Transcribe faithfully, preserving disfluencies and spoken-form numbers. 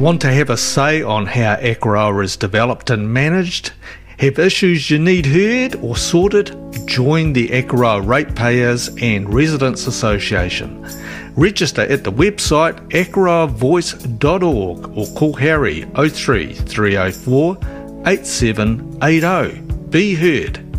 Want to have a say on how Akaroa is developed and managed? Have issues you need heard or sorted? Join the Akaroa Ratepayers and Residents Association. Register at the website akaroa voice dot org or call Harry oh three three oh four eight seven eight oh. Be heard.